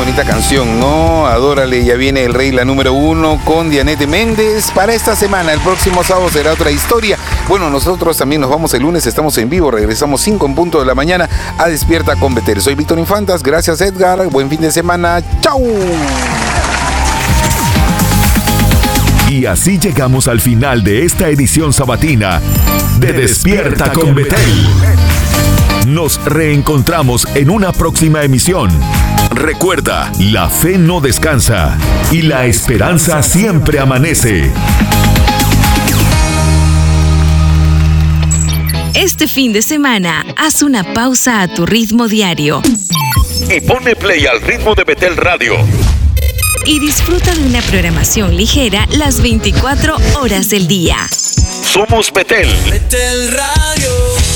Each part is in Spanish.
bonita canción, ¿no? Adórale, ya viene el rey, la número 1 con Dianette Méndez. Para esta semana, el próximo sábado será otra historia. Bueno, nosotros también nos vamos el lunes, estamos en vivo, regresamos 5 en punto de la mañana a Despierta con Betel. Soy Víctor Infantas, gracias Edgar, buen fin de semana, ¡chau! Y así llegamos al final de esta edición sabatina de Despierta con Betel. Nos reencontramos en una próxima emisión. Recuerda, la fe no descansa y la esperanza siempre amanece. Este fin de semana, haz una pausa a tu ritmo diario Y ponle play al ritmo de Betel Radio. y disfruta de una programación ligera las 24 horas del día. Somos Betel. Betel Radio,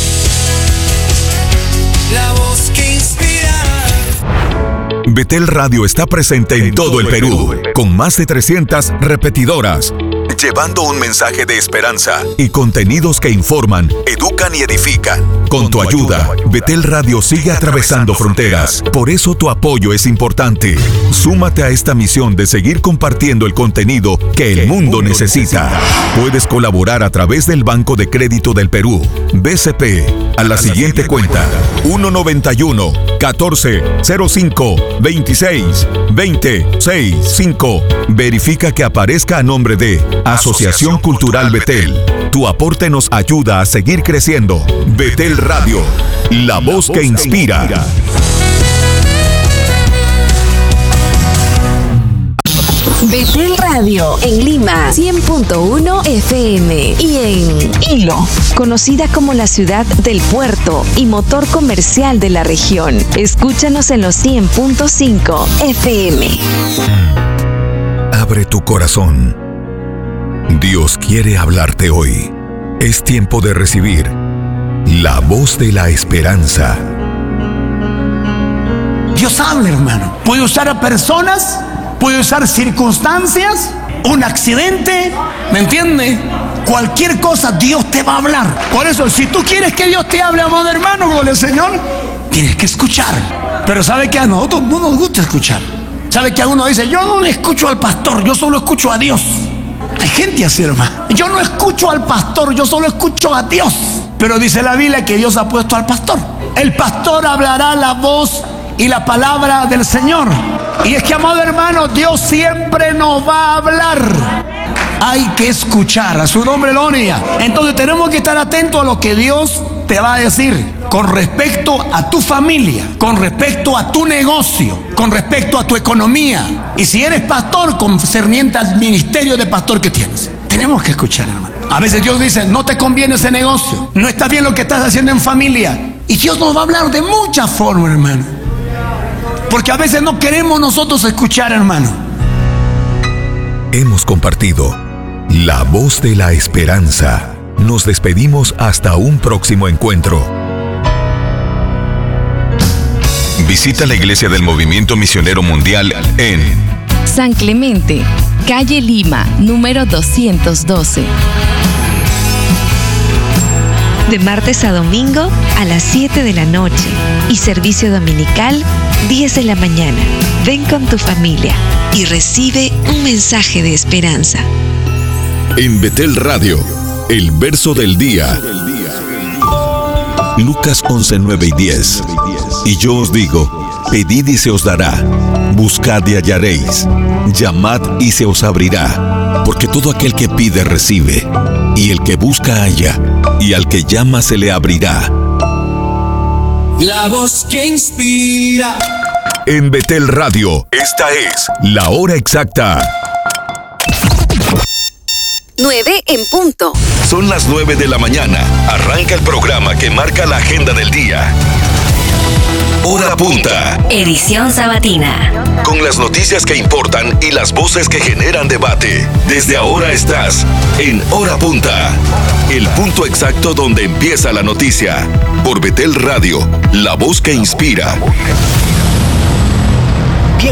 la voz que inspira. Betel Radio está presente en todo el Perú, con más de 300 repetidoras, llevando un mensaje de esperanza y contenidos que informan, educan y edifican. Con tu ayuda, Betel Radio sigue atravesando fronteras. Por eso tu apoyo es importante. Súmate a esta misión de seguir compartiendo el contenido que el mundo necesita. Puedes colaborar a través del Banco de Crédito del Perú, BCP, a la siguiente cuenta: 191 14 05 26 20 65. Verifica que aparezca a nombre de Asociación Cultural Betel. Tu aporte nos ayuda a seguir creciendo. Betel Radio, la voz que inspira. Betel Radio en Lima 100.1 FM y en Hilo, conocida como la ciudad del puerto y motor comercial de la región. Escúchanos en los 100.5 FM. Abre tu corazón. Dios quiere hablarte hoy. Es tiempo de recibir la voz de la esperanza. Dios habla, hermano. Puede usar a personas, puede usar circunstancias, un accidente, ¿me entiende? Cualquier cosa, Dios te va a hablar. Por eso, si tú quieres que Dios te hable, amado hermano, con el Señor, tienes que escuchar. Pero ¿sabe qué? A nosotros no nos gusta escuchar. ¿Sabe que uno dice, yo no le escucho al pastor, yo solo escucho a Dios? Hay gente así, hermano. Yo no escucho al pastor, yo solo escucho a Dios. Pero dice la Biblia que Dios ha puesto al pastor. El pastor hablará la voz y la palabra del Señor. Y es que, amado hermano, Dios siempre nos va a hablar. Hay que escuchar, a su nombre gloria. Entonces tenemos que estar atentos a lo que Dios te va a decir con respecto a tu familia, con respecto a tu negocio, con respecto a tu economía. Y si eres pastor, concerniente al ministerio de pastor que tienes. Tenemos que escuchar, hermano. A veces Dios dice, no te conviene ese negocio, no está bien lo que estás haciendo en familia. Y Dios nos va a hablar de muchas formas, hermano. Porque a veces no queremos nosotros escuchar, hermano. Hemos compartido la voz de la esperanza. Nos despedimos hasta un próximo encuentro. Visita la Iglesia del Movimiento Misionero Mundial en San Clemente, calle Lima, número 212. De martes a domingo a las 7 de la noche y servicio dominical 10 de la mañana. Ven con tu familia y recibe un mensaje de esperanza. En Betel Radio, el verso del día. Lucas 11, 9 y 10. Y yo os digo, pedid y se os dará, buscad y hallaréis, llamad y se os abrirá, porque todo aquel que pide recibe, y el que busca halla, y al que llama se le abrirá. La voz que inspira. En Betel Radio, esta es la hora exacta. 9 en punto. Son las 9 de la mañana. Arranca el programa que marca la agenda del día. Hora punta. Edición sabatina. Con las noticias que importan y las voces que generan debate. Desde ahora estás en Hora Punta. El punto exacto donde empieza la noticia. Por Betel Radio, la voz que inspira. Bien,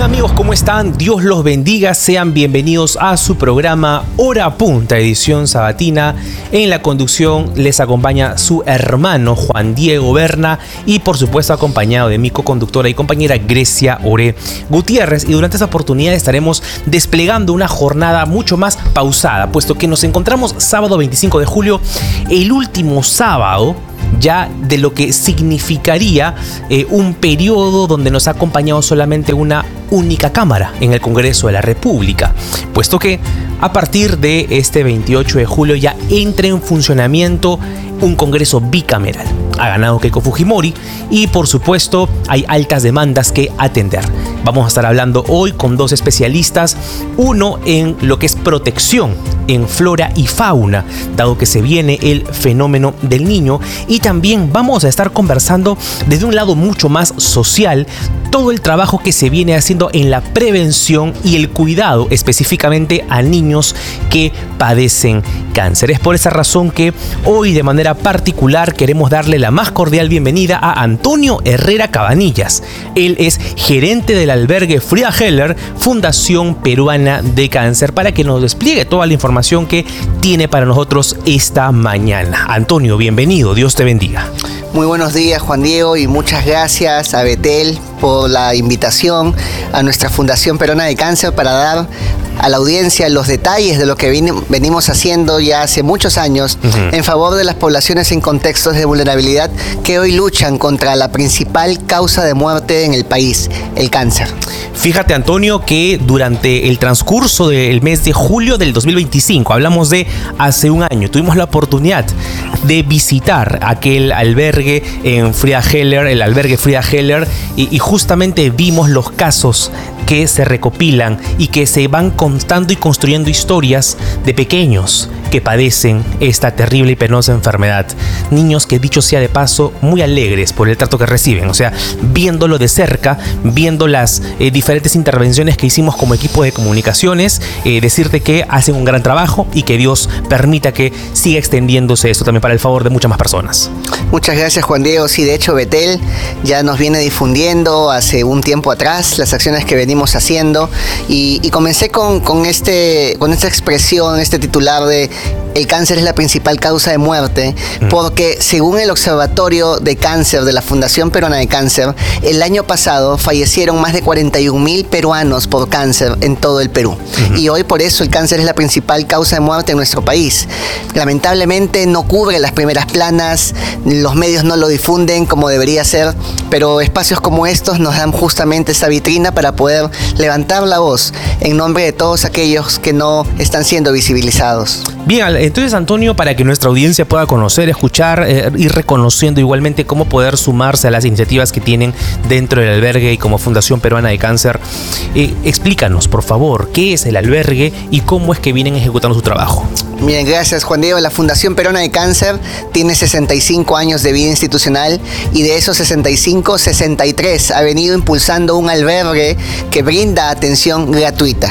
amigos, ¿cómo están? Dios los bendiga, sean bienvenidos a su programa Hora Punta, edición sabatina. En la conducción les acompaña su hermano Juan Diego Berna y por supuesto acompañado de mi coconductora y compañera Grecia Oré Gutiérrez. Y durante esta oportunidad estaremos desplegando una jornada mucho más pausada, puesto que nos encontramos sábado 25 de julio, el último sábado ya de lo que significaría un periodo donde nos ha acompañado solamente una única cámara en el Congreso de la República, puesto que a partir de este 28 de julio ya entra en funcionamiento un Congreso bicameral. Ha ganado Keiko Fujimori y por supuesto hay altas demandas que atender. Vamos a estar hablando hoy con dos especialistas, uno en lo que es protección en flora y fauna, dado que se viene el fenómeno del Niño, y también vamos a estar conversando desde un lado mucho más social, todo el trabajo que se viene haciendo en la prevención y el cuidado específicamente a niños que padecen cáncer. Es por esa razón que hoy de manera particular queremos darle la más cordial bienvenida a Antonio Herrera Cabanillas. Él es gerente del albergue Frida Heller, Fundación Peruana de Cáncer, para que nos despliegue toda la información que tiene para nosotros esta mañana. Antonio, bienvenido, Dios te bendiga. Muy buenos días, Juan Diego, y muchas gracias a Betel por la invitación a nuestra Fundación Peruana de Cáncer para dar a la audiencia los detalles de lo que venimos haciendo ya hace muchos años en favor de las poblaciones en contextos de vulnerabilidad que hoy luchan contra la principal causa de muerte en el país, el cáncer. Fíjate, Antonio, que durante el transcurso del mes de julio del 2025, hablamos de hace un año, tuvimos la oportunidad de visitar aquel albergue en Frida Heller, el albergue Frida Heller, y justamente vimos los casos que se recopilan y que se van contando y construyendo historias de pequeños que padecen esta terrible y penosa enfermedad. Niños que, dicho sea de paso, muy alegres por el trato que reciben. O sea, viéndolo de cerca, viendo las diferentes intervenciones que hicimos como equipo de comunicaciones, decirte que hacen un gran trabajo y que Dios permita que siga extendiéndose esto también para el favor de muchas más personas. Muchas gracias, Juan Diego. Sí, de hecho, Betel ya nos viene difundiendo hace un tiempo atrás las acciones que venimos haciendo y comencé con esta expresión, este titular de el cáncer es la principal causa de muerte, porque según el Observatorio de Cáncer de la Fundación Peruana de Cáncer, el año pasado fallecieron más de 41,000 peruanos por cáncer en todo el Perú. Y hoy por eso el cáncer es la principal causa de muerte en nuestro país. Lamentablemente no cubre las primeras planas, los medios no lo difunden como debería ser, pero espacios como estos nos dan justamente esa vitrina para poder levantar la voz en nombre de todos aquellos que no están siendo visibilizados. Bien, entonces, Antonio, para que nuestra audiencia pueda conocer, escuchar, ir reconociendo igualmente cómo poder sumarse a las iniciativas que tienen dentro del albergue y como Fundación Peruana de Cáncer, explícanos, por favor, qué es el albergue y cómo es que vienen ejecutando su trabajo. Bien, gracias, Juan Diego. La Fundación Peruana de Cáncer tiene 65 años de vida institucional y de esos 65, 63 ha venido impulsando un albergue que brinda atención gratuita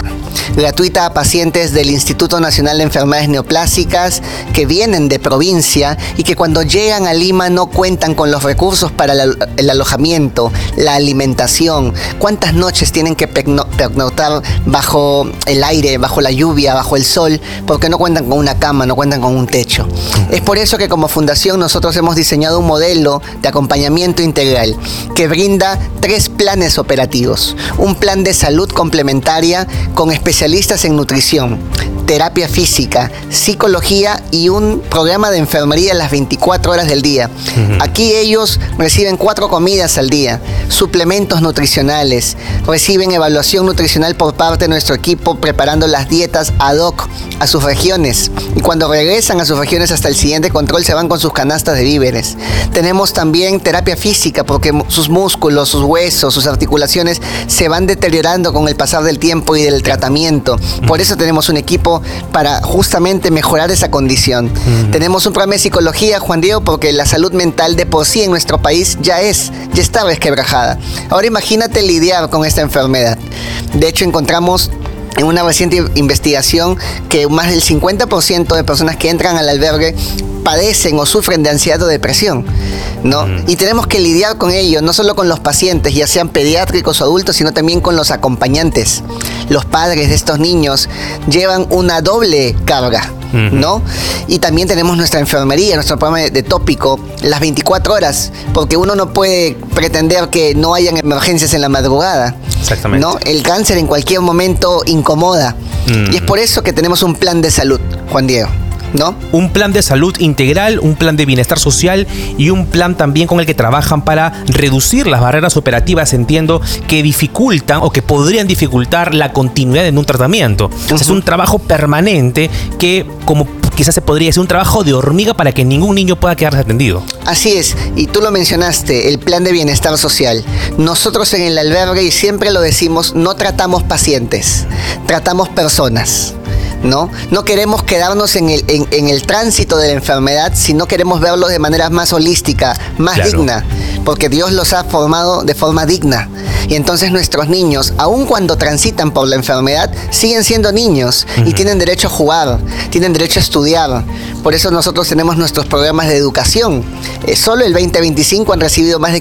a pacientes del Instituto Nacional de Enfermedades Neoplásicas que vienen de provincia y que cuando llegan a Lima no cuentan con los recursos para el alojamiento, la alimentación. ¿Cuántas noches tienen que pernoctar bajo el aire, bajo la lluvia, bajo el sol, porque no cuentan con una cama, no cuentan con un techo? Es por eso que como fundación nosotros hemos diseñado un modelo de acompañamiento integral que brinda 3 planes operativos. Un plan de salud complementaria con especialistas en nutrición, terapia física, psicología y un programa de enfermería las 24 horas del día. Aquí ellos reciben 4 comidas al día, suplementos nutricionales, reciben evaluación nutricional por parte de nuestro equipo preparando las dietas ad hoc a sus regiones, y cuando regresan a sus regiones hasta el siguiente control se van con sus canastas de víveres. Tenemos también terapia física porque sus músculos, sus huesos, sus articulaciones se van deteriorando con el pasar del tiempo y del tratamiento. Por eso tenemos un equipo para justamente mejorar esa condición. Tenemos un programa de psicología, Juan Diego, porque la salud mental de por sí en nuestro país ya está resquebrajada. Ahora imagínate lidiar con esta enfermedad. De hecho, encontramos en una reciente investigación que más del 50% de personas que entran al albergue padecen o sufren de ansiedad o depresión, ¿no? Y tenemos que lidiar con ello, no solo con los pacientes, ya sean pediátricos o adultos, sino también con los acompañantes. Los padres de estos niños llevan una doble carga, ¿no? Y también tenemos nuestra enfermería, nuestro programa de tópico, las 24 horas, porque uno no puede pretender que no hayan emergencias en la madrugada. Exactamente. ¿No? El cáncer en cualquier momento incomoda. Y es por eso que tenemos un plan de salud, Juan Diego, ¿no? Un plan de salud integral, un plan de bienestar social y un plan también con el que trabajan para reducir las barreras operativas, entiendo, que dificultan o que podrían dificultar la continuidad en un tratamiento. O sea, es un trabajo permanente que, como quizás se podría decir, un trabajo de hormiga para que ningún niño pueda quedarse atendido. Así es, y tú lo mencionaste, el plan de bienestar social. Nosotros en el albergue, y siempre lo decimos, no tratamos pacientes, tratamos personas. ¿No? No queremos quedarnos en el tránsito de la enfermedad, sino queremos verlos de manera más holística, más digna, porque Dios los ha formado de forma digna. Y entonces nuestros niños, aun cuando transitan por la enfermedad, siguen siendo niños y tienen derecho a jugar, tienen derecho a estudiar. Por eso nosotros tenemos nuestros programas de educación. Solo el 2025 han recibido más de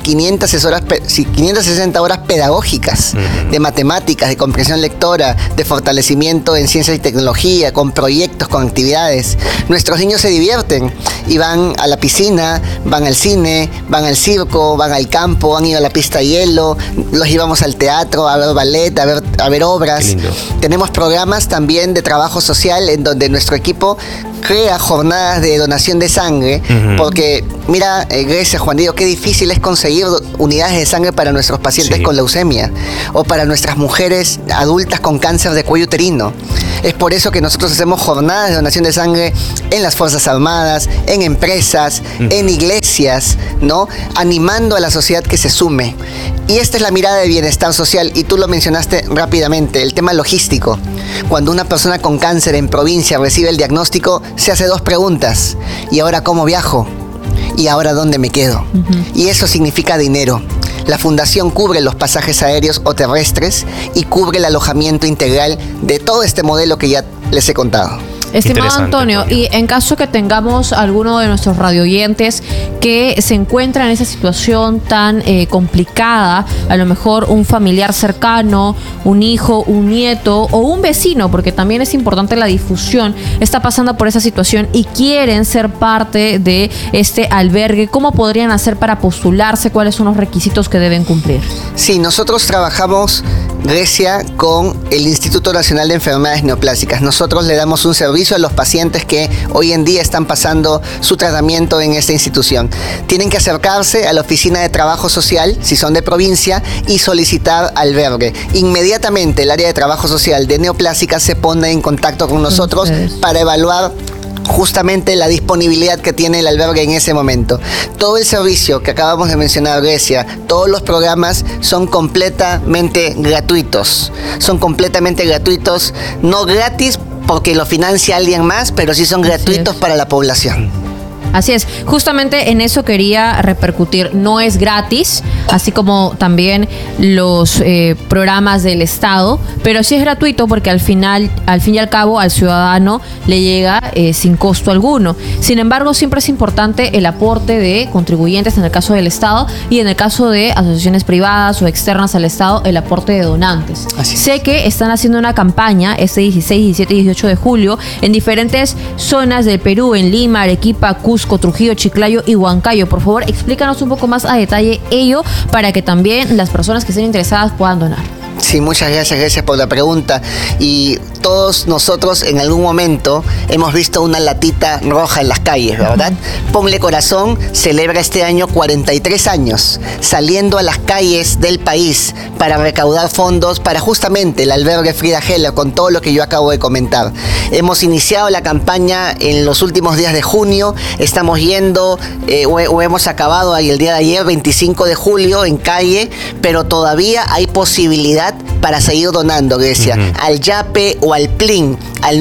560 horas pedagógicas de matemáticas, de comprensión lectora, de fortalecimiento en ciencia y tecnología, con proyectos, con actividades. Nuestros niños se divierten y van a la piscina, van al cine, van al circo, van al campo, han ido a la pista de hielo, los llevamos al teatro, a ver ballet, a ver obras. Tenemos programas también de trabajo social en donde nuestro equipo crea jornadas de donación de sangre, porque mira, gracias Juan Diego, qué difícil es conseguir unidades de sangre para nuestros pacientes con leucemia o para nuestras mujeres adultas con cáncer de cuello uterino. Es por eso que nosotros hacemos jornadas de donación de sangre en las Fuerzas Armadas, en empresas, en iglesias, ¿no? Animando a la sociedad que se sume. Y esta es la mirada de bienestar social, y tú lo mencionaste rápidamente, el tema logístico. Cuando una persona con cáncer en provincia recibe el diagnóstico, se hace dos preguntas. ¿Y ahora cómo viajo? ¿Y ahora dónde me quedo? Y eso significa dinero. La fundación cubre los pasajes aéreos o terrestres y cubre el alojamiento integral de todo este modelo que ya les he contado. Estimado Antonio, y en caso que tengamos alguno de nuestros radioyentes que se encuentra en esa situación tan complicada, a lo mejor un familiar cercano, un hijo, un nieto o un vecino, porque también es importante la difusión, está pasando por esa situación y quieren ser parte de este albergue, ¿cómo podrían hacer para postularse? ¿Cuáles son los requisitos que deben cumplir? Sí, nosotros trabajamos, Grecia, con el Instituto Nacional de Enfermedades Neoplásicas. Nosotros le damos un servicio a los pacientes que hoy en día están pasando su tratamiento en esta institución. Tienen que acercarse a la oficina de trabajo social, si son de provincia, y solicitar albergue. Inmediatamente el área de trabajo social de Neoplásicas se pone en contacto con nosotros para evaluar justamente la disponibilidad que tiene el albergue en ese momento. Todo el servicio que acabamos de mencionar, Grecia, todos los programas son completamente gratuitos. Son completamente gratuitos, no gratis porque lo financia alguien más, pero sí son gratuitos para la población. Así es, justamente en eso quería repercutir. No es gratis, así como también los programas del Estado, pero sí es gratuito porque al fin y al cabo, al ciudadano le llega sin costo alguno. Sin embargo, siempre es importante el aporte de contribuyentes en el caso del Estado y en el caso de asociaciones privadas o externas al Estado, el aporte de donantes. Sé que están haciendo una campaña este 16, 17 y 18 de julio en diferentes zonas del Perú, en Lima, Arequipa, Cusco, Trujillo, Chiclayo y Huancayo. Por favor, explícanos un poco más a detalle ello para que también las personas que estén interesadas puedan donar. Sí, muchas gracias por la pregunta. Y todos nosotros en algún momento hemos visto una latita roja en las calles, ¿verdad? Ponle Corazón celebra este año 43 años saliendo a las calles del país para recaudar fondos para justamente el albergue Frida Heller, con todo lo que yo acabo de comentar. Hemos iniciado la campaña en los últimos días de junio, estamos yendo o hemos acabado ahí el día de ayer, 25 de julio, en calle, pero todavía hay posibilidad para seguir donando, Grecia, al YAPE o al PLIN, al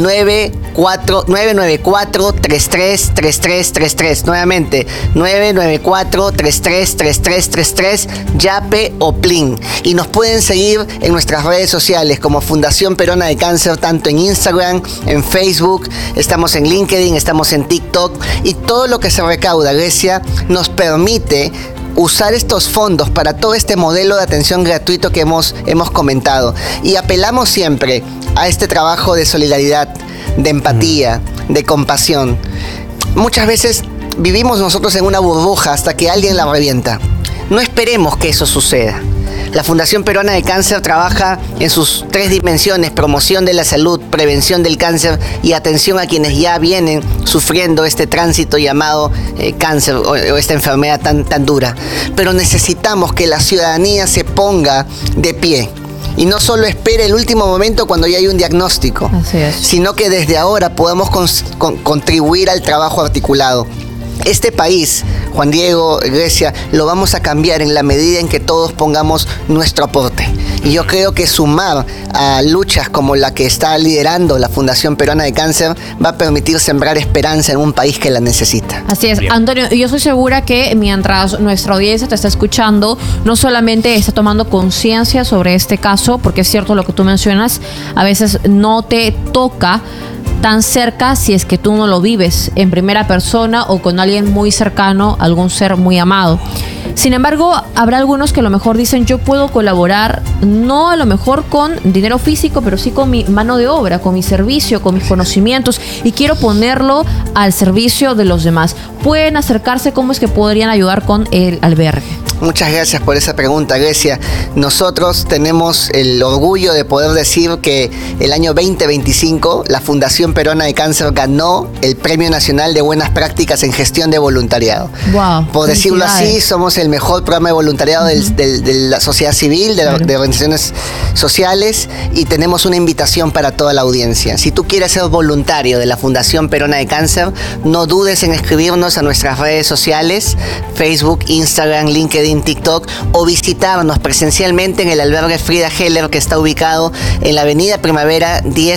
994-333333. Nuevamente, 994-333333, YAPE o PLIN. Y nos pueden seguir en nuestras redes sociales como Fundación Peruana de Cáncer, tanto en Instagram, en Facebook, estamos en LinkedIn, estamos en TikTok, y todo lo que se recauda, Grecia, nos permite usar estos fondos para todo este modelo de atención gratuito que hemos comentado. Y apelamos siempre a este trabajo de solidaridad, de empatía, de compasión. Muchas veces vivimos nosotros en una burbuja hasta que alguien la revienta. No esperemos que eso suceda. La Fundación Peruana de Cáncer trabaja en sus 3 dimensiones: promoción de la salud, prevención del cáncer y atención a quienes ya vienen sufriendo este tránsito llamado cáncer o esta enfermedad tan dura. Pero necesitamos que la ciudadanía se ponga de pie y no solo espere el último momento cuando ya hay un diagnóstico, sino que desde ahora podamos contribuir al trabajo articulado. Este país, Juan Diego, Grecia, lo vamos a cambiar en la medida en que todos pongamos nuestro aporte. Y yo creo que sumar a luchas como la que está liderando la Fundación Peruana de Cáncer va a permitir sembrar esperanza en un país que la necesita. Así es, Antonio, yo estoy segura que mientras nuestra audiencia te está escuchando, no solamente está tomando conciencia sobre este caso, porque es cierto lo que tú mencionas, a veces no te toca tan cerca si es que tú no lo vives en primera persona o con alguien muy cercano, algún ser muy amado. Sin embargo, habrá algunos que a lo mejor dicen: yo puedo colaborar, no a lo mejor con dinero físico, pero sí con mi mano de obra, con mi servicio, con mis conocimientos, y quiero ponerlo al servicio de los demás. ¿Pueden acercarse? ¿Cómo es que podrían ayudar con el albergue? Muchas gracias por esa pregunta, Grecia. Nosotros tenemos el orgullo de poder decir que el año 2025 la Fundación Peruana de Cáncer ganó el Premio Nacional de Buenas Prácticas en Gestión de Voluntariado. Wow, por decirlo así, somos el mejor programa de voluntariado de la sociedad civil, de organizaciones sociales, y tenemos una invitación para toda la audiencia. Si tú quieres ser voluntario de la Fundación Peruana de Cáncer, no dudes en escribirnos a nuestras redes sociales, Facebook, Instagram, LinkedIn, TikTok, o visitarnos presencialmente en el albergue Frida Heller, que está ubicado en la avenida Primavera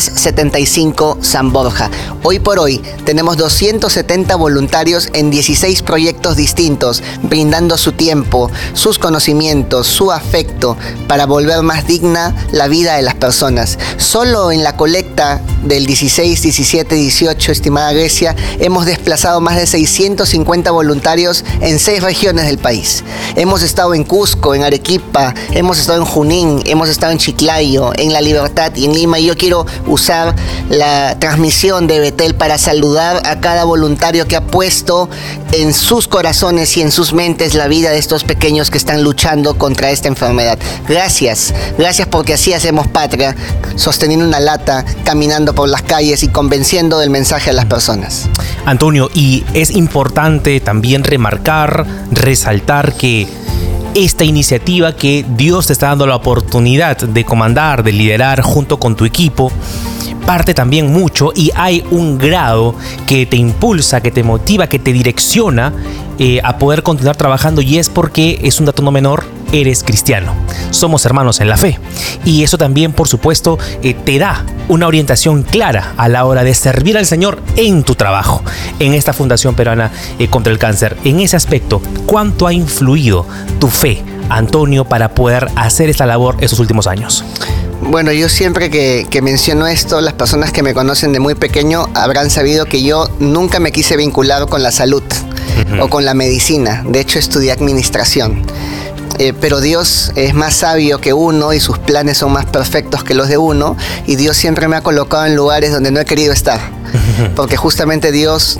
1075 San Borja. Hoy por hoy tenemos 270 voluntarios en 16 proyectos distintos, brindando su tiempo, sus conocimientos, su afecto para volver más digna la vida de las personas. Solo en la colecta del 16, 17, 18, estimada Grecia, hemos desplazado más de 650 voluntarios en 6 regiones del país. Hemos estado en Cusco, en Arequipa, hemos estado en Junín, hemos estado en Chiclayo, en La Libertad y en Lima. Y yo quiero usar la transmisión de Betel para saludar a cada voluntario que ha puesto en sus corazones y en sus mentes la vida de estos pequeños que están luchando contra esta enfermedad. Gracias, gracias, porque así hacemos patria, sosteniendo una lata, caminando por las calles y convenciendo del mensaje a las personas. Antonio, y es importante también remarcar, resaltar que esta iniciativa que Dios te está dando la oportunidad de comandar, de liderar junto con tu equipo, parte también mucho, y hay un grado que te impulsa, que te motiva, que te direcciona a poder continuar trabajando, y es porque, es un dato no menor, eres cristiano. Somos hermanos en la fe, y eso también, por supuesto, te da una orientación clara a la hora de servir al Señor en tu trabajo, en esta Fundación Peruana contra el Cáncer. En ese aspecto, ¿cuánto ha influido tu fe, Antonio, para poder hacer esta labor estos últimos años? Bueno, yo siempre que menciono esto, las personas que me conocen de muy pequeño habrán sabido que yo nunca me quise vincular con la salud o con la medicina. De hecho, estudié administración. Pero Dios es más sabio que uno y sus planes son más perfectos que los de uno, y Dios siempre me ha colocado en lugares donde no he querido estar, porque justamente Dios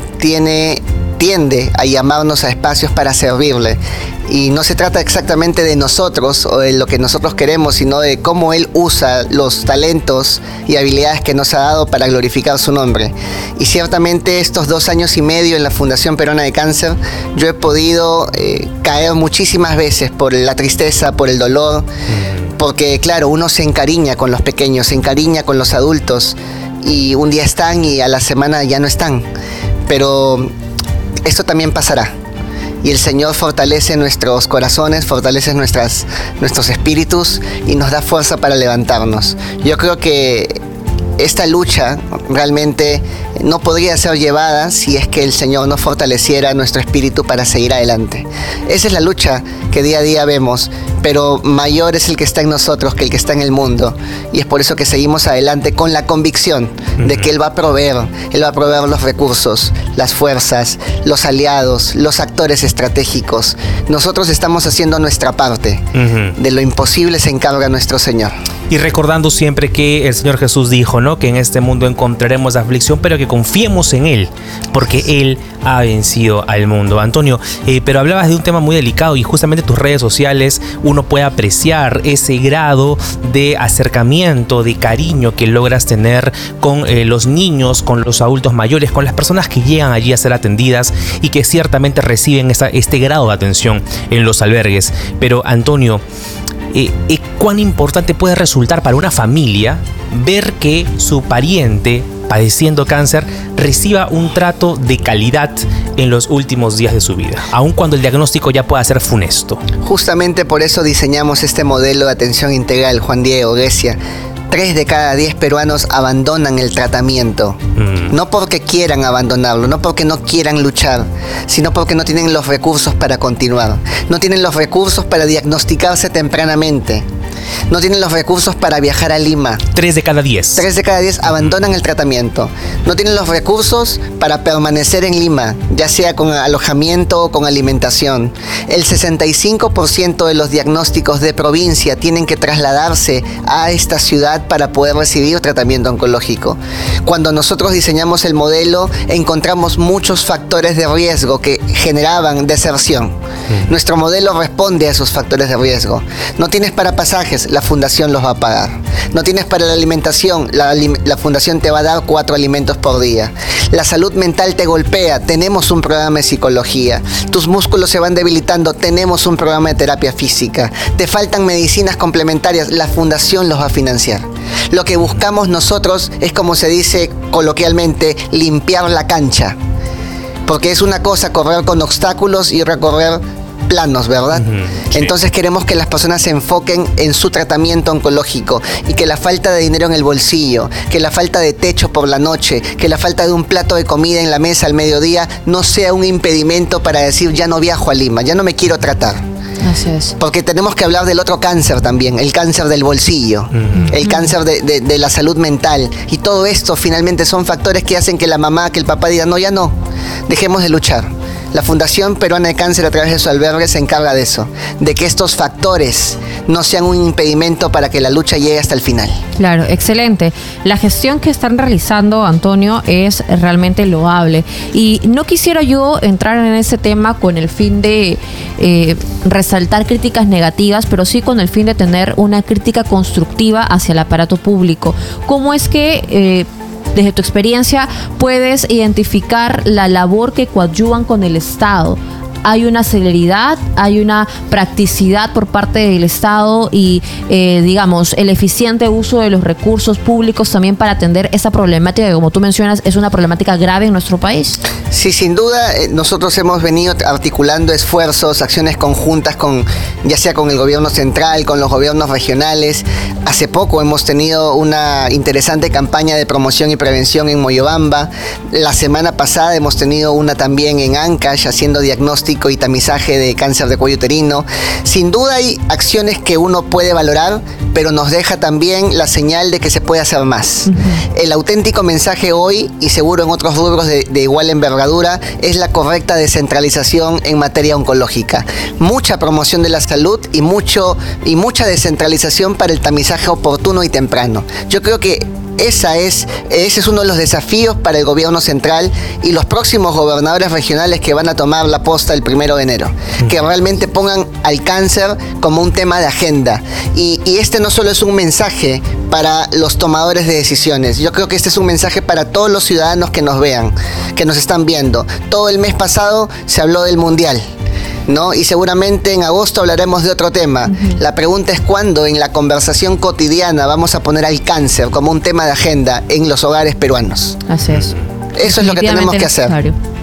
tiende a llamarnos a espacios para servirle. Y no se trata exactamente de nosotros o de lo que nosotros queremos, sino de cómo Él usa los talentos y habilidades que nos ha dado para glorificar su nombre. Y ciertamente estos 2 años y medio en la Fundación Peruana de Cáncer, yo he podido caer muchísimas veces por la tristeza, por el dolor, porque claro, uno se encariña con los pequeños, se encariña con los adultos, y un día están y a la semana ya no están. Pero esto también pasará. y el Señor fortalece nuestros corazones, fortalece nuestros espíritus y nos da fuerza para levantarnos. Yo creo que esta lucha realmente no podría ser llevada si es que el Señor no fortaleciera nuestro espíritu para seguir adelante. Esa es la lucha que día a día vemos, pero mayor es el que está en nosotros que el que está en el mundo. Y es por eso que seguimos adelante con la convicción de que Él va a proveer los recursos, las fuerzas, los aliados, los actores estratégicos. Nosotros estamos haciendo nuestra parte. De lo imposible se encarga nuestro Señor. Y recordando siempre que el Señor Jesús dijo, ¿no?, que en este mundo encontraremos aflicción, pero que confiemos en Él, porque Él ha vencido al mundo. Antonio, pero hablabas de un tema muy delicado y justamente tus redes sociales uno puede apreciar ese grado de acercamiento, de cariño que logras tener con los niños, con los adultos mayores, con las personas que llegan allí a ser atendidas y que ciertamente reciben este grado de atención en los albergues. Pero Antonio, ¿cuán importante puede resultar para una familia ver que su pariente padeciendo cáncer reciba un trato de calidad en los últimos días de su vida, aun cuando el diagnóstico ya pueda ser funesto? Justamente por eso diseñamos este modelo de atención integral, Juan Diego, Grecia. 3 de cada 10 peruanos abandonan el tratamiento. No porque quieran abandonarlo, no porque no quieran luchar, sino porque no tienen los recursos para continuar. No tienen los recursos para diagnosticarse tempranamente. No tienen los recursos para viajar a Lima. 3 de cada 10. 3 de cada 10 abandonan el tratamiento. No tienen los recursos para permanecer en Lima, ya sea con alojamiento o con alimentación. El 65% de los diagnósticos de provincia tienen que trasladarse a esta ciudad para poder recibir tratamiento oncológico. Cuando nosotros diseñamos el modelo, encontramos muchos factores de riesgo que generaban deserción. Nuestro modelo responde a esos factores de riesgo. No tienes para pasajes, la fundación los va a pagar. No tienes para la alimentación, la fundación te va a dar 4 alimentos por día. La salud mental te golpea, tenemos un programa de psicología. Tus músculos se van debilitando, tenemos un programa de terapia física. Te faltan medicinas complementarias, la fundación los va a financiar. Lo que buscamos nosotros es, como se dice coloquialmente, limpiar la cancha. Porque es una cosa correr con obstáculos y recorrer planos, ¿verdad? Sí. Entonces queremos que las personas se enfoquen en su tratamiento oncológico y que la falta de dinero en el bolsillo, que la falta de techo por la noche, que la falta de un plato de comida en la mesa al mediodía no sea un impedimento para decir ya no viajo a Lima, ya no me quiero tratar. Así es. Porque tenemos que hablar del otro cáncer también, el cáncer del bolsillo, el cáncer de la salud mental. Y todo esto finalmente son factores que hacen que la mamá, que el papá digan, no, ya no, dejemos de luchar. La Fundación Peruana de Cáncer, a través de su albergue, se encarga de eso, de que estos factores no sean un impedimento para que la lucha llegue hasta el final. Claro, excelente. La gestión que están realizando, Antonio, es realmente loable. Y no quisiera yo entrar en ese tema con el fin de resaltar críticas negativas, pero sí con el fin de tener una crítica constructiva hacia el aparato público. ¿Cómo es que desde tu experiencia puedes identificar la labor que coadyuvan con el Estado? Hay una celeridad, hay una practicidad por parte del Estado y, digamos, el eficiente uso de los recursos públicos también para atender esa problemática que, como tú mencionas, es una problemática grave en nuestro país. Sí, sin duda, nosotros hemos venido articulando esfuerzos, acciones conjuntas ya sea con el gobierno central, con los gobiernos regionales. Hace poco hemos tenido una interesante campaña de promoción y prevención en Moyobamba. La semana pasada hemos tenido una también en Ancash, haciendo diagnóstico y tamizaje de cáncer de cuello uterino. Sin duda hay acciones que uno puede valorar, pero nos deja también la señal de que se puede hacer más. El auténtico mensaje hoy, y seguro en otros rubros de igual envergadura, es la correcta descentralización en materia oncológica. Mucha promoción de la salud y mucha descentralización para el tamizaje oportuno y temprano. Yo creo que ese es uno de los desafíos para el gobierno central y los próximos gobernadores regionales que van a tomar la posta el 1 de enero. Que realmente pongan al cáncer como un tema de agenda. Y este no solo es un mensaje para los tomadores de decisiones. Yo creo que este es un mensaje para todos los ciudadanos que nos vean, que nos están viendo. Todo el mes pasado se habló del Mundial, ¿no? Y seguramente en agosto hablaremos de otro tema. La pregunta es cuándo en la conversación cotidiana vamos a poner al cáncer como un tema de agenda en los hogares peruanos. Así es. Eso es lo que tenemos que hacer.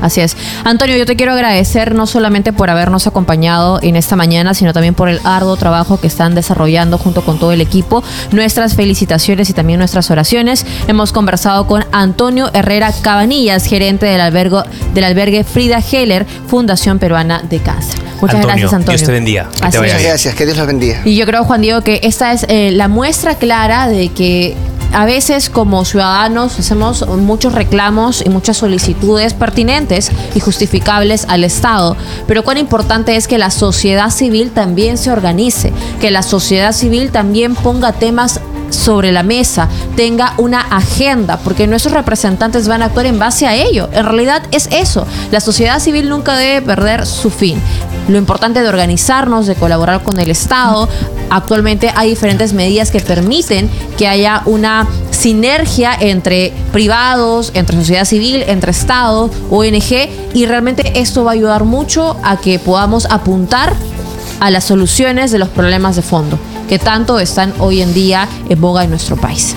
Así es. Antonio, yo te quiero agradecer no solamente por habernos acompañado en esta mañana, sino también por el arduo trabajo que están desarrollando junto con todo el equipo. Nuestras felicitaciones y también nuestras oraciones. Hemos conversado con Antonio Herrera Cabanillas, gerente del albergue Frida Heller, Fundación Peruana de Cáncer. Muchas gracias, Antonio. Dios te bendiga. Muchas gracias, que Dios los bendiga. Y yo creo, Juan Diego, que esta es la muestra clara de que a veces como ciudadanos hacemos muchos reclamos y muchas solicitudes pertinentes y justificables al Estado, pero cuán importante es que la sociedad civil también se organice, que la sociedad civil también ponga temas sobre la mesa, tenga una agenda, porque nuestros representantes van a actuar en base a ello. En realidad es eso. La sociedad civil nunca debe perder su fin. Lo importante de organizarnos, de colaborar con el Estado. Actualmente hay diferentes medidas que permiten que haya una sinergia entre privados, entre sociedad civil, entre Estado, ONG, y realmente esto va a ayudar mucho a que podamos apuntar a las soluciones de los problemas de fondo que tanto están hoy en día en boga en nuestro país.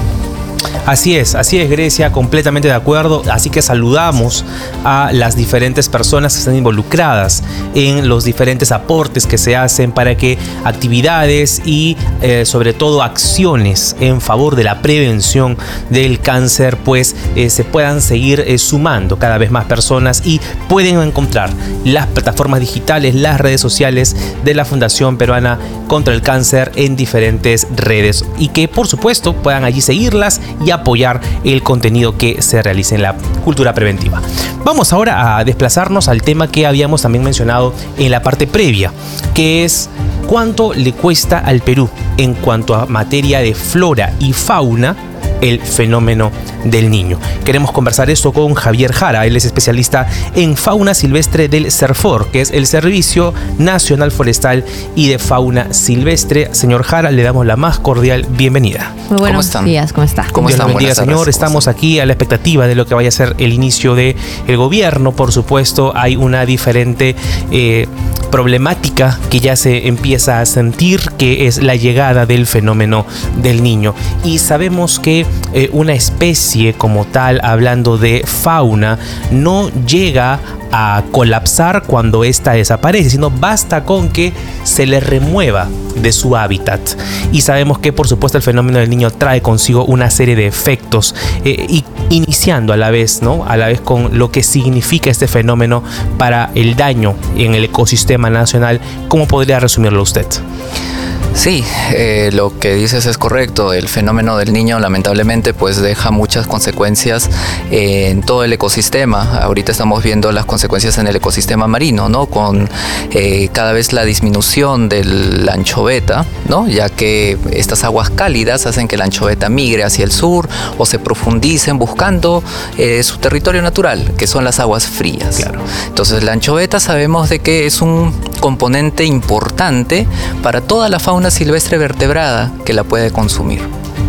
Así es, Grecia, completamente de acuerdo. Así que saludamos a las diferentes personas que están involucradas en los diferentes aportes que se hacen para que actividades y sobre todo acciones en favor de la prevención del cáncer pues se puedan seguir sumando cada vez más personas, y pueden encontrar las plataformas digitales, las redes sociales de la Fundación Peruana contra el Cáncer en diferentes redes, y que por supuesto puedan allí seguirlas y apoyar el contenido que se realice en la cultura preventiva. Vamos ahora a desplazarnos al tema que habíamos también mencionado en la parte previa, que es cuánto le cuesta al Perú en cuanto a materia de flora y fauna el fenómeno del Niño. Queremos conversar esto con Javier Jara. Él es especialista en fauna silvestre del SERFOR, que es el Servicio Nacional Forestal y de Fauna Silvestre. Señor Jara, le damos la más cordial bienvenida. Muy buenos días, ¿cómo está? ¿Cómo están? Buen día, señor. Estamos aquí a la expectativa de lo que vaya a ser el inicio del gobierno. Por supuesto, hay una diferente problemática que ya se empieza a sentir, que es la llegada del fenómeno del Niño. Y sabemos que una especie como tal, hablando de fauna, no llega a colapsar cuando ésta desaparece, sino basta con que se le remueva de su hábitat. Y sabemos que por supuesto el fenómeno del Niño trae consigo una serie de efectos, y iniciando a la vez, ¿no? A la vez con lo que significa este fenómeno para el daño en el ecosistema nacional. ¿Cómo podría resumirlo usted? Sí, lo que dices es correcto. El fenómeno del Niño lamentablemente pues deja muchas consecuencias en todo el ecosistema. Ahorita estamos viendo las consecuencias en el ecosistema marino, ¿no? Con cada vez la disminución de la anchoveta, ¿no? Ya que estas aguas cálidas hacen que la anchoveta migre hacia el sur o se profundicen buscando su territorio natural, que son las aguas frías. Claro. Entonces la anchoveta sabemos de que es un componente importante para toda la fauna silvestre vertebrada que la puede consumir.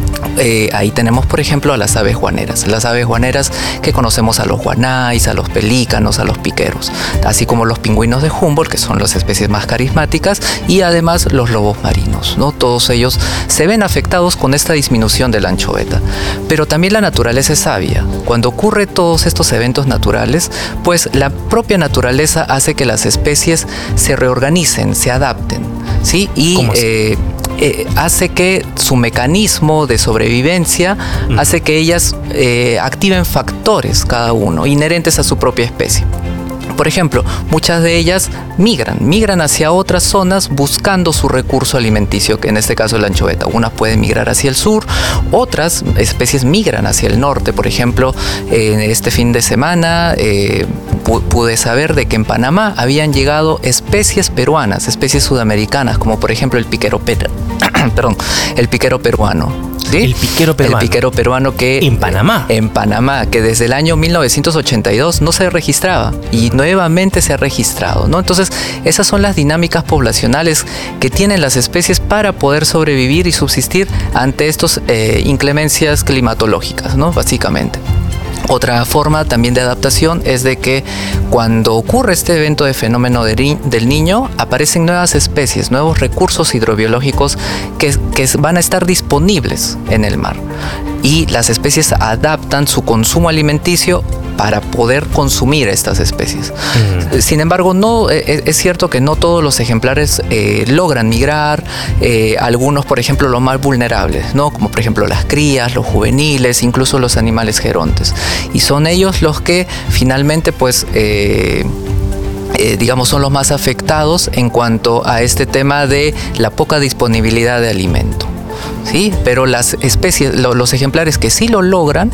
Ahí tenemos, por ejemplo, a las aves guaneras. Las aves guaneras que conocemos, a los guanáis, a los pelícanos, a los piqueros, así como los pingüinos de Humboldt, que son las especies más carismáticas, y además los lobos marinos, ¿no? Todos ellos se ven afectados con esta disminución de la anchoveta. Pero también la naturaleza es sabia. Cuando ocurre todos estos eventos naturales, pues la propia naturaleza hace que las especies se reorganicen, se adapten, ¿sí? Y hace que su mecanismo de sobrevivencia hace que ellas activen factores cada uno inherentes a su propia especie. Por ejemplo, muchas de ellas migran hacia otras zonas buscando su recurso alimenticio, que en este caso es la anchoveta. Unas pueden migrar hacia el sur, otras especies migran hacia el norte. Por ejemplo, este fin de semana pude saber de que en Panamá habían llegado especies peruanas, especies sudamericanas, como por ejemplo el piquero peruano. ¿Sí? El piquero peruano. El piquero peruano que... ¿En Panamá? En Panamá, que desde el año 1982 no se registraba y nuevamente se ha registrado, ¿no? Entonces, esas son las dinámicas poblacionales que tienen las especies para poder sobrevivir y subsistir ante estas inclemencias climatológicas, ¿no? Básicamente. Otra forma también de adaptación es de que cuando ocurre este evento de fenómeno del Niño, aparecen nuevas especies, nuevos recursos hidrobiológicos que van a estar disponibles en el mar. Y las especies adaptan su consumo alimenticio para poder consumir estas especies. Sin embargo, no es cierto que no todos los ejemplares logran migrar, algunos, por ejemplo, los más vulnerables, ¿no? Como por ejemplo las crías, los juveniles, incluso los animales gerontes. Y son ellos los que finalmente pues digamos son los más afectados en cuanto a este tema de la poca disponibilidad de alimento, ¿sí? Pero las especies, los ejemplares que sí lo logran,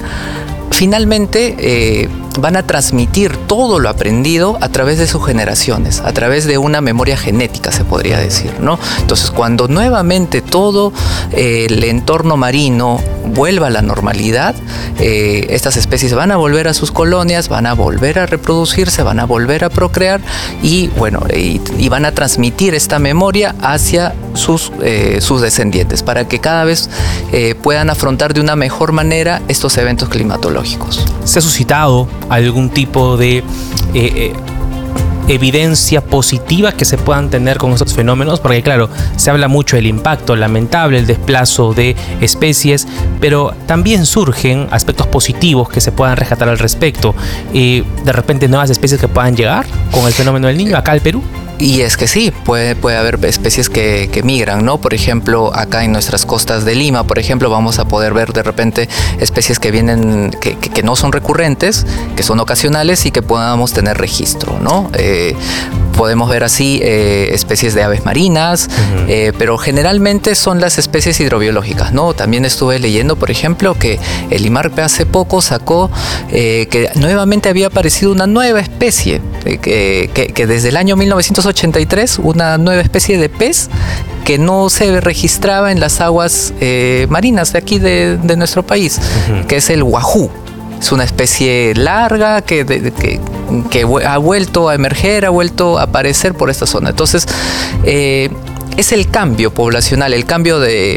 finalmente van a transmitir todo lo aprendido a través de sus generaciones, a través de una memoria genética, se podría decir, ¿no? Entonces, cuando nuevamente todo el entorno marino vuelva a la normalidad, estas especies van a volver a sus colonias, van a volver a reproducirse, van a volver a procrear y, bueno, y van a transmitir esta memoria hacia sus descendientes, para que cada vez puedan afrontar de una mejor manera estos eventos climatológicos. ¿Se ha suscitado algún tipo de evidencia positiva que se puedan tener con estos fenómenos? Porque claro, se habla mucho del impacto lamentable, el desplazo de especies, pero también surgen aspectos positivos que se puedan rescatar al respecto. De repente nuevas especies que puedan llegar con el fenómeno del Niño acá al Perú. Y es que sí, puede haber especies que migran, ¿no? Por ejemplo, acá en nuestras costas de Lima, por ejemplo, vamos a poder ver de repente especies que vienen, que no son recurrentes, que son ocasionales y que podamos tener registro, ¿no? Podemos ver así especies de aves marinas, pero generalmente son las especies hidrobiológicas, ¿no? También estuve leyendo, por ejemplo, que el IMARPE hace poco sacó que nuevamente había aparecido una nueva especie, que desde el año 1983, una nueva especie de pez que no se registraba en las aguas marinas de aquí de nuestro país, que es el wahoo. Es una especie larga que ha vuelto a emerger, ha vuelto a aparecer por esta zona. Entonces, es el cambio poblacional, el cambio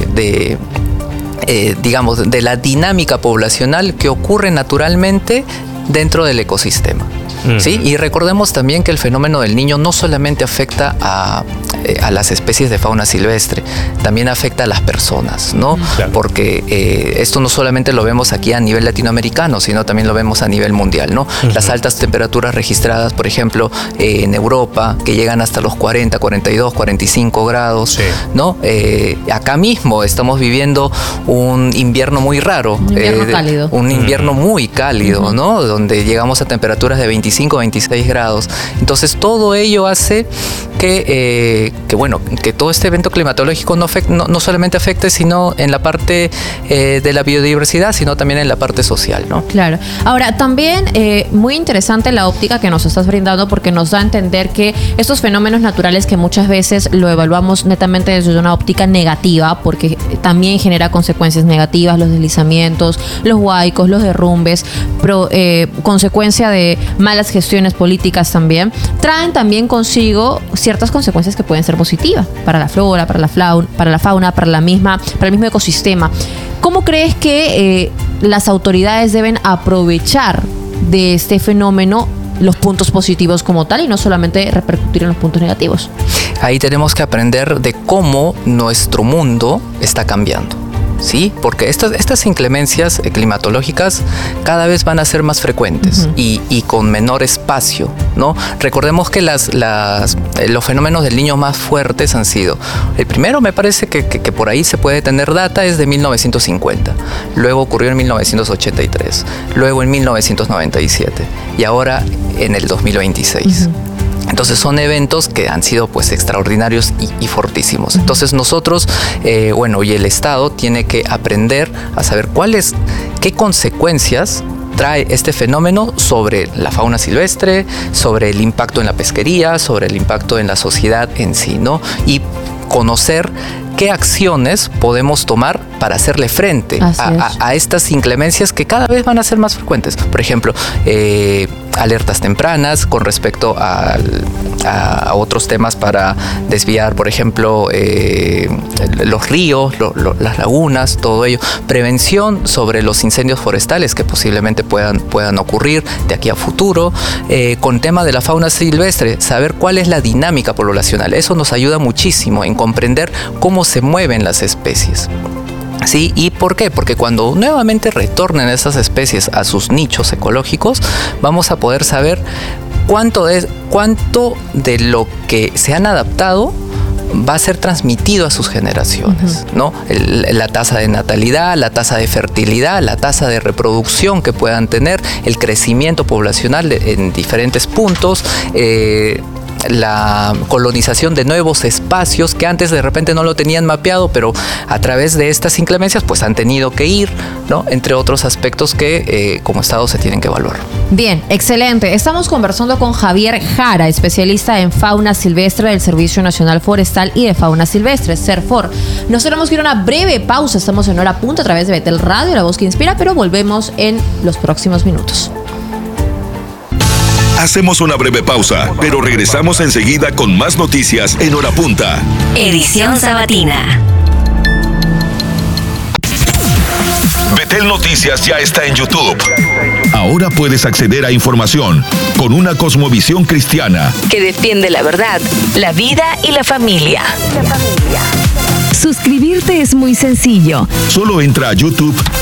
digamos, de la dinámica poblacional que ocurre naturalmente dentro del ecosistema. ¿Sí? Y recordemos también que el fenómeno del Niño no solamente afecta a las especies de fauna silvestre, también afecta a las personas, ¿no? Claro. Porque esto no solamente lo vemos aquí a nivel latinoamericano, sino también lo vemos a nivel mundial, ¿no? Las altas temperaturas registradas, por ejemplo, en Europa, que llegan hasta los 40, 42, 45 grados, sí, ¿no? Acá mismo estamos viviendo un invierno muy raro. Un invierno cálido. Un invierno muy cálido, ¿no? Donde llegamos a temperaturas de 25, 26 grados. Entonces todo ello hace que todo este evento climatológico no solamente afecte, sino en la parte de la biodiversidad, sino también en la parte social, ¿no? Claro. Ahora, también muy interesante la óptica que nos estás brindando, porque nos da a entender que estos fenómenos naturales, que muchas veces lo evaluamos netamente desde una óptica negativa, porque también genera consecuencias negativas, los deslizamientos, los huaicos, los derrumbes, consecuencia de malas gestiones políticas también, traen también consigo ciertas consecuencias que pueden ser positivas para la flora, para la fauna, para el mismo ecosistema. ¿Cómo crees que las autoridades deben aprovechar de este fenómeno los puntos positivos como tal y no solamente repercutir en los puntos negativos? Ahí tenemos que aprender de cómo nuestro mundo está cambiando. Sí, porque estas inclemencias climatológicas cada vez van a ser más frecuentes y con menor espacio, ¿no? Recordemos que los fenómenos del Niño más fuertes han sido, el primero me parece que por ahí se puede tener data, es de 1950, luego ocurrió en 1983, luego en 1997 y ahora en el 2026. Entonces son eventos que han sido pues extraordinarios y fortísimos. Entonces nosotros, y el Estado tiene que aprender a saber qué consecuencias trae este fenómeno sobre la fauna silvestre, sobre el impacto en la pesquería, sobre el impacto en la sociedad en sí, ¿no? Y conocer qué acciones podemos tomar para hacerle frente a estas inclemencias que cada vez van a ser más frecuentes. Por ejemplo, alertas tempranas con respecto a otros temas para desviar, por ejemplo, los ríos, las lagunas, todo ello. Prevención sobre los incendios forestales que posiblemente puedan ocurrir de aquí a futuro. Con tema de la fauna silvestre, saber cuál es la dinámica poblacional. Eso nos ayuda muchísimo en comprender cómo se mueven las especies. ¿Sí? ¿Y por qué? Porque cuando nuevamente retornen esas especies a sus nichos ecológicos, vamos a poder saber cuánto de lo que se han adaptado va a ser transmitido a sus generaciones, ¿no? La tasa de natalidad, la tasa de fertilidad, la tasa de reproducción que puedan tener, el crecimiento poblacional en diferentes puntos, la colonización de nuevos espacios que antes de repente no lo tenían mapeado, pero a través de estas inclemencias pues han tenido que ir, ¿no? Entre otros aspectos que como Estado se tienen que evaluar. Bien, excelente. Estamos conversando con Javier Jara, especialista en fauna silvestre del Servicio Nacional Forestal y de Fauna Silvestre, SERFOR. Nos tenemos que ir a una breve pausa. Estamos en Hora Punta a través de Betel Radio, la voz que inspira, pero volvemos en los próximos minutos. Hacemos una breve pausa, pero regresamos enseguida con más noticias en Hora Punta. Edición sabatina. Betel Noticias ya está en YouTube. Ahora puedes acceder a información con una cosmovisión cristiana Que defiende la verdad, la vida y la familia. Suscribirte es muy sencillo. Solo entra a YouTube